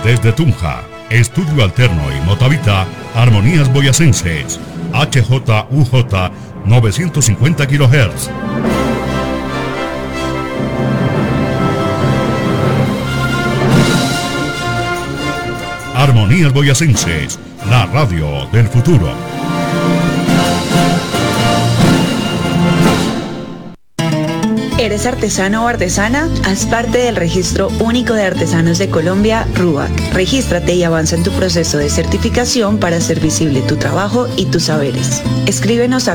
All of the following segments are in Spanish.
Desde Tunja, Estudio Alterno y Motavita, Armonías Boyacenses, HJUJ 950 kHz. Armonías Boyacenses, la radio del futuro. ¿Eres artesano o artesana? Haz parte del Registro Único de Artesanos de Colombia, RUAC. Regístrate y avanza en tu proceso de certificación para hacer visible tu trabajo y tus saberes. Escríbenos a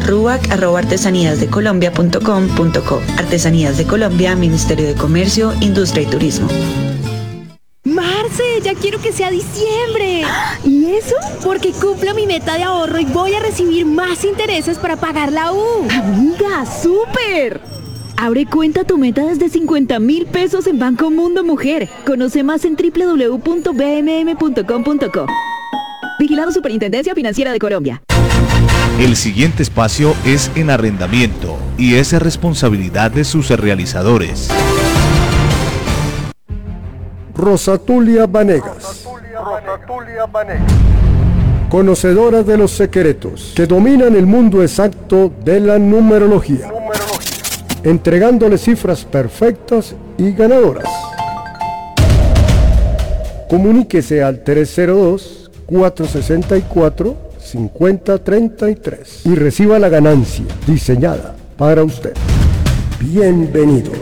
ruac@artesaníasdecolombia.com.co. Artesanías de Colombia, Ministerio de Comercio, Industria y Turismo. Marce, ya quiero que sea diciembre. ¿Y eso? Porque cumplo mi meta de ahorro y voy a recibir más intereses para pagar la U. Amiga, ¡súper! Abre cuenta tu meta desde 50,000 pesos en Banco Mundo Mujer. Conoce más en www.bmm.com.co. Vigilado Superintendencia Financiera de Colombia. El siguiente espacio es en arrendamiento y es responsabilidad de sus realizadores. Rosatulia Vanegas. Conocedora de los secretos que dominan el mundo exacto de la numerología, entregándole cifras perfectas y ganadoras. Comuníquese al 302-464-5033 y reciba la ganancia diseñada para usted. Bienvenidos.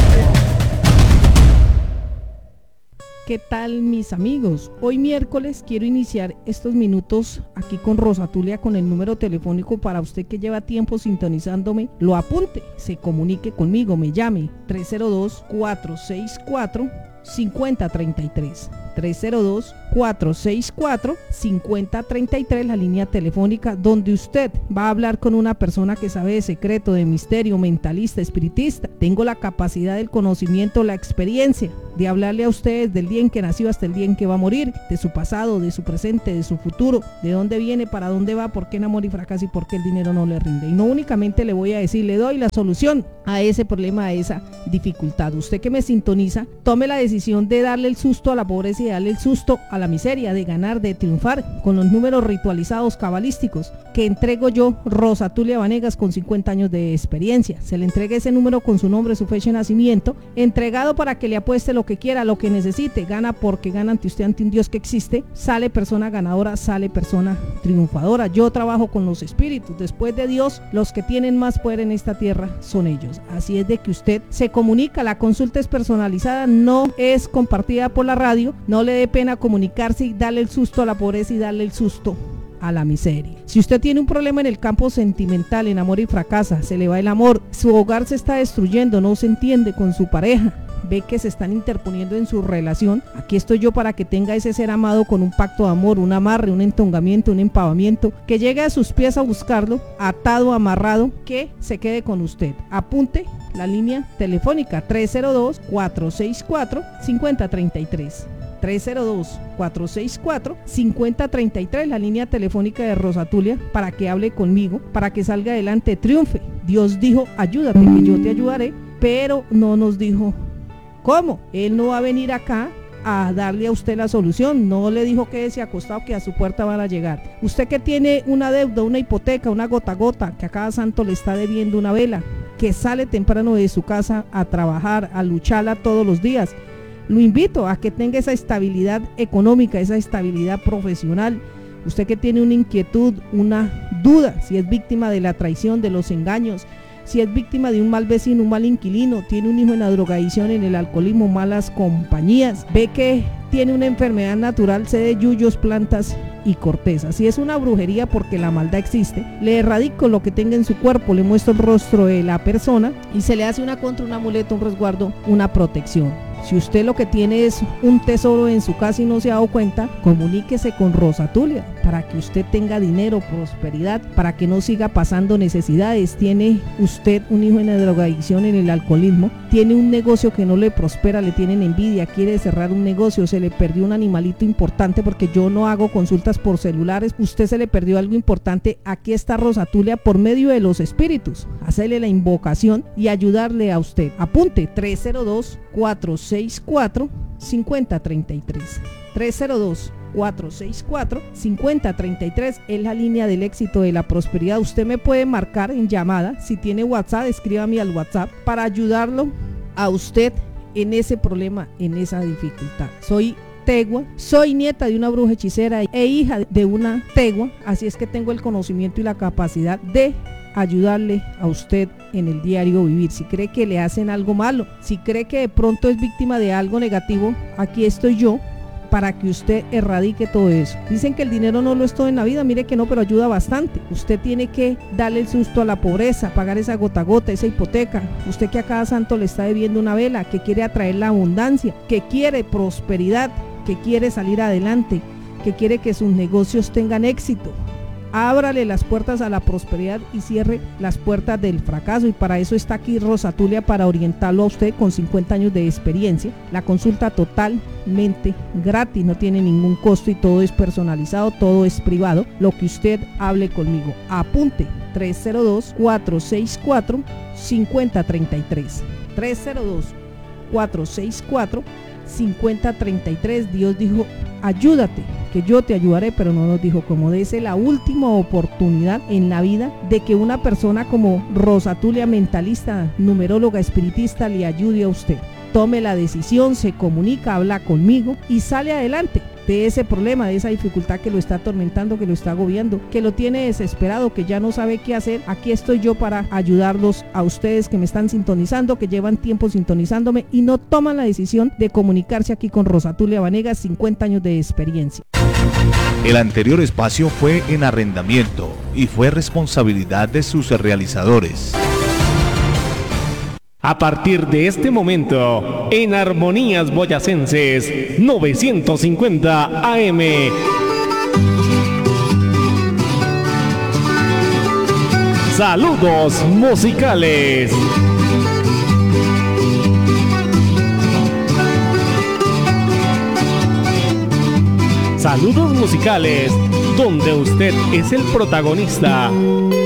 ¿Qué tal, mis amigos? Hoy miércoles quiero iniciar estos minutos aquí con Rosatulia con el número telefónico para usted que lleva tiempo sintonizándome, lo apunte, se comunique conmigo, me llame 302-464-5033. 302-464-5033, la línea telefónica donde usted va a hablar con una persona que sabe de secreto, de misterio, mentalista, espiritista. Tengo la capacidad del conocimiento, la experiencia de hablarle a ustedes del día en que nació hasta el día en que va a morir, de su pasado, de su presente, de su futuro, de dónde viene, para dónde va, por qué enamora y fracasa y por qué el dinero no le rinde. Y no únicamente le voy a decir, le doy la solución a ese problema, a esa dificultad. Usted que me sintoniza, tome la decisión de darle el susto a la pobreza y darle el susto a la miseria, de ganar, de triunfar con los números ritualizados cabalísticos que entrego yo, Rosatulia Vanegas, con 50 años de experiencia. Se le entrega ese número con su nombre, su fecha de nacimiento, entregado para que le apueste lo que quiera, lo que necesite. Gana porque gana ante usted, ante un Dios que existe. Sale persona ganadora, sale persona triunfadora. Yo trabajo con los espíritus. Después de Dios, los que tienen más poder en esta tierra son ellos. Así es de que usted se comunica, la consulta es personalizada, no es compartida por la radio. No le dé pena comunicarse y darle el susto a la pobreza y darle el susto a la miseria. Si usted tiene un problema en el campo sentimental, en amor y fracasa, se le va el amor, su hogar se está destruyendo, no se entiende con su pareja, ve que se están interponiendo en su relación, aquí estoy yo para que tenga ese ser amado con un pacto de amor, un amarre, un entongamiento, un empavamiento, que llegue a sus pies a buscarlo, atado, amarrado, que se quede con usted. Apunte la línea telefónica 302-464-5033. 302-464-5033, la línea telefónica de Rosatulia, para que hable conmigo, para que salga adelante, triunfe. Dios dijo, ayúdate, que yo te ayudaré, pero no nos dijo cómo. Él no va a venir acá a darle a usted la solución, no le dijo quédese acostado que a su puerta van a llegar. Usted que tiene una deuda, una hipoteca, una gota a gota, que a cada santo le está debiendo una vela, que sale temprano de su casa a trabajar, a lucharla todos los días, lo invito a que tenga esa estabilidad económica, esa estabilidad profesional. Usted que tiene una inquietud, una duda, si es víctima de la traición, de los engaños, si es víctima de un mal vecino, un mal inquilino, tiene un hijo en la drogadicción, en el alcoholismo, malas compañías, ve que tiene una enfermedad natural, sé de yuyos, plantas y corteza. Si es una brujería porque la maldad existe, le erradico lo que tenga en su cuerpo, le muestro el rostro de la persona y se le hace una contra, un amuleto, un resguardo, una protección. Si usted lo que tiene es un tesoro en su casa y no se ha dado cuenta, comuníquese con Rosatulia para que usted tenga dinero, prosperidad, para que no siga pasando necesidades. Tiene usted un hijo en la drogadicción, en el alcoholismo, tiene un negocio que no le prospera, le tienen envidia, quiere cerrar un negocio, se le perdió un animalito importante, porque yo no hago consultas por celulares, usted se le perdió algo importante, aquí está Rosatulia por medio de los espíritus, hacerle la invocación y ayudarle a usted. Apunte 302-464-5033. 302-464-5033 es la línea del éxito, de la prosperidad. Usted me puede marcar en llamada. Si tiene WhatsApp, escríbame al WhatsApp para ayudarlo a usted en ese problema, en esa dificultad. Soy tegua, soy nieta de una bruja hechicera e hija de una tegua, así es que tengo el conocimiento y la capacidad de ayudarle a usted en el diario vivir. Si cree que le hacen algo malo, si cree que de pronto es víctima de algo negativo, aquí estoy yo para que usted erradique todo eso. Dicen que el dinero no lo es todo en la vida, mire que no, pero ayuda bastante. Usted tiene que darle el susto a la pobreza, pagar esa gota a gota, esa hipoteca. Usted que a cada santo le está debiendo una vela, que quiere atraer la abundancia, que quiere prosperidad, que quiere salir adelante, que quiere que sus negocios tengan éxito. Ábrale las puertas a la prosperidad y cierre las puertas del fracaso, y para eso está aquí Rosatulia, para orientarlo a usted con 50 años de experiencia. La consulta totalmente gratis, no tiene ningún costo y todo es personalizado, todo es privado, lo que usted hable conmigo. Apunte: 302-464-5033, 302-464-5033. Dios dijo: ayúdate, que yo te ayudaré, pero no nos dijo cómo. Dese la última oportunidad en la vida de que una persona como Rosatulia, mentalista, numeróloga, espiritista, le ayude a usted. Tome la decisión, se comunica, habla conmigo y sale adelante de ese problema, de esa dificultad que lo está atormentando, que lo está agobiando, que lo tiene desesperado, que ya no sabe qué hacer. Aquí estoy yo para ayudarlos a ustedes que me están sintonizando, que llevan tiempo sintonizándome y no toman la decisión de comunicarse aquí con Rosatulia Vanegas, 50 años de experiencia. El anterior espacio fue en arrendamiento y fue responsabilidad de sus realizadores. A partir de este momento, en Armonías Boyacenses 950 AM. Saludos musicales. Saludos musicales, donde usted es el protagonista.